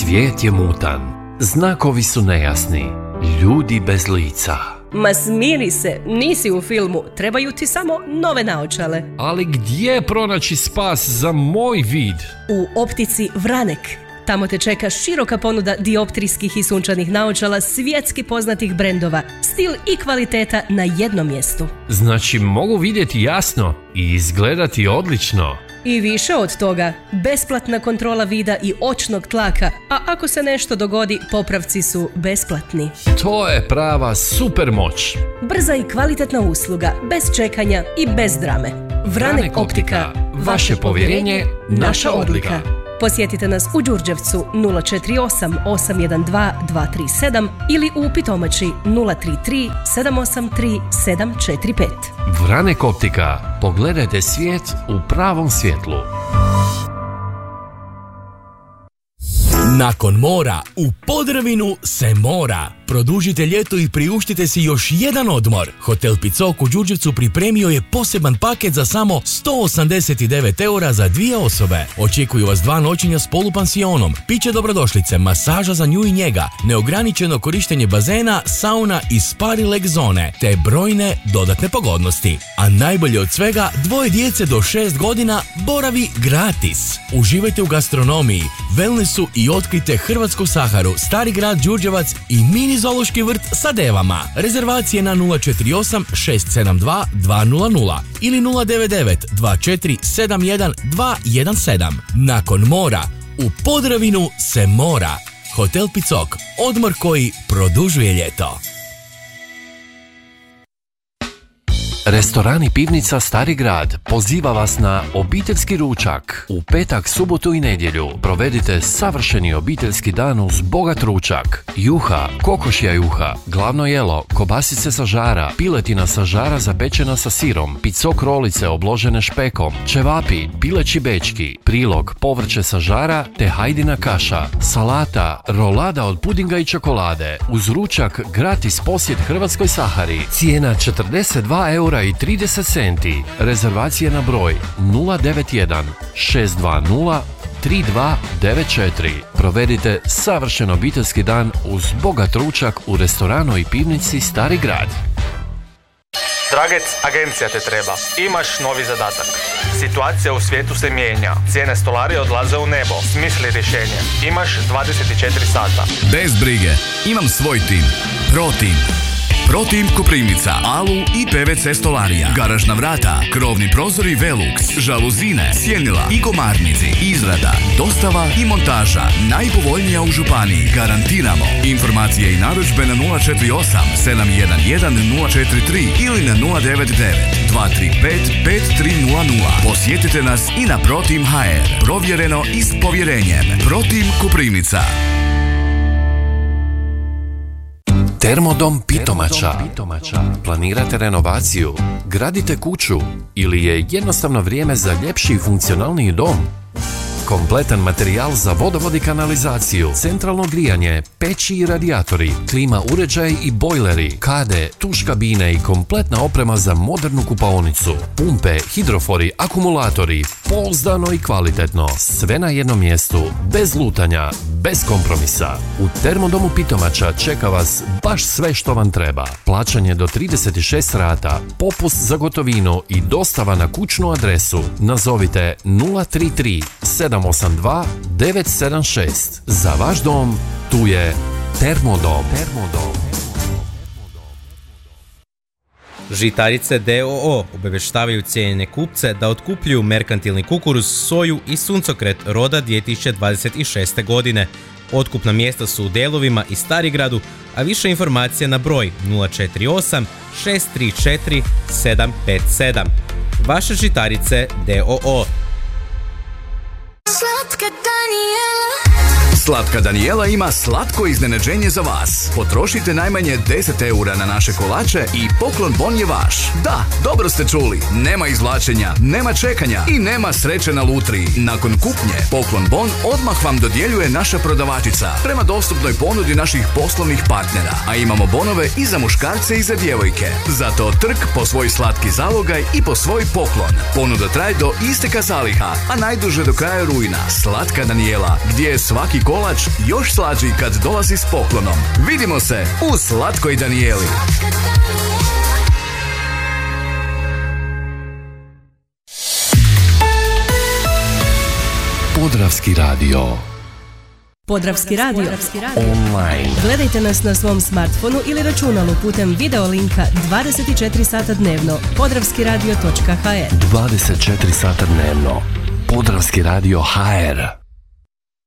Svijet je mutan, znakovi su nejasni, ljudi bez lica. Ma smiri se, nisi u filmu, trebaju ti samo nove naočale. Ali gdje pronaći spas za moj vid? U optici Vranek. Tamo te čeka široka ponuda dioptrijskih i sunčanih naočala svjetski poznatih brendova. Stil i kvaliteta na jednom mjestu. Znači mogu vidjeti jasno i izgledati odlično. I više od toga, besplatna kontrola vida i očnog tlaka, a ako se nešto dogodi, popravci su besplatni. To je prava super moć. Brza i kvalitetna usluga, bez čekanja i bez drame. Vranek optika, vaše povjerenje, naša odlika. Posjetite nas u Đurđevcu 048 812 237 ili u Pitomači 033 783 745. Vranek optika. Pogledajte svijet u pravom svjetlu. Nakon mora, u Podravinu se mora. Produžite ljeto i priuštite si još jedan odmor. Hotel Picok u Đurđevcu pripremio je poseban paket za samo 189 eura za 2 osobe. Očekuju vas 2 noćenja s polupansionom, piće dobrodošlice, masaža za nju i njega, neograničeno korištenje bazena, sauna i spa relax zone, te brojne dodatne pogodnosti. A najbolje od svega, 2 djece do 6 godina boravi gratis. Uživajte u gastronomiji, wellnessu i otkrite Hrvatsku Saharu, Stari grad Đurđevac i mini zoološki vrt sa devama. Rezervacije na 048 672 200 ili 099 2471 217. Nakon mora, u Podravinu se mora. Hotel Picok, odmor koji produžuje ljeto. Restoran i pivnica Stari grad poziva vas na obiteljski ručak. U petak, subotu i nedjelju provedite savršeni obiteljski dan uz bogat ručak. Juha, kokošja juha, glavno jelo, kobasice sa žara, piletina sa žara zapečena sa sirom, picok rolice obložene špekom, ćevapi, pileći bečki, prilog, povrće sa žara te hajdina kaša, salata, rolada od pudinga i čokolade. Uz ručak gratis posjet Hrvatskoj Sahari. Cijena 42 eura i 30 centi. Rezervacije na broj 091 620 3294. Provedite savršen obiteljski dan uz bogat ručak u restoranu i pivnici Stari grad. Dragec, agencija te treba. Imaš novi zadatak. Situacija u svijetu se mijenja. Cijene stolarije odlaze u nebo. Smisli rješenje. Imaš 24 sata. Bez brige. Imam svoj tim. ProTeam. ProTeam Koprivnica, Alu i PVC stolarija, garažna vrata, krovni prozori Velux, žaluzine, sjenila i komarnici, izrada, dostava i montaža, najpovoljnija u županiji, garantiramo. Informacije i narudžbe na 048 711 043 ili na 099 235 5300. Posjetite nas i na ProTeam HR, provjereno i s povjerenjem. ProTeam Koprivnica. Termodom Pitomača. Planirate renovaciju, gradite kuću ili je jednostavno vrijeme za ljepši i funkcionalniji dom? Kompletan materijal za vodovod i kanalizaciju, centralno grijanje, peći i radijatori, klima uređaj i bojleri, kade, tuš kabine i kompletna oprema za modernu kupaonicu, pumpe, hidrofori, akumulatori, pouzdano i kvalitetno, sve na jednom mjestu, bez lutanja, bez kompromisa. U Termodomu Pitomača čeka vas baš sve što vam treba. Plaćanje do 36 rata, popust za gotovinu i dostava na kućnu adresu. Nazovite 033 782 976. Za vaš dom, tu je Termodom. Žitarice d.o.o. obavještavaju cijenjene kupce da otkupljuju merkantilni kukuruz, soju i suncokret roda 2026. godine. Otkupna mjesta su u Delovima i Starigradu, a više informacija na broj 048 634 757. Vaše žitarice d.o.o. Slatka Danijela ima slatko iznenađenje za vas. Potrošite najmanje 10 eura na naše kolače i poklon bon je vaš. Da, dobro ste čuli. Nema izvlačenja, nema čekanja i nema sreće na lutriji. Nakon kupnje, poklon bon odmah vam dodjeljuje naša prodavačica prema dostupnoj ponudi naših poslovnih partnera. A imamo bonove i za muškarce i za djevojke. Zato trk po svoj slatki zalogaj i po svoj poklon. Ponuda traje do isteka zaliha, a najduže do kraja rujna. Slatka Danijela, gdje je svaki kolač još slađi kad dolazi s poklonom. Vidimo se u Slatkoj Danijeli. Podravski radio. Podravski radio. Online. Gledajte nas na svom smartfonu ili računalu putem video linka 24 sata dnevno. podravskiradio.hr 24 sata dnevno. Podravski radio HR.